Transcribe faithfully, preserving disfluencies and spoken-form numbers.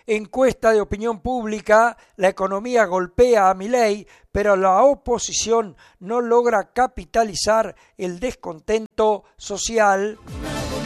Encuesta de opinión pública, la economía golpea a Milei, pero la oposición no logra capitalizar el descontento social.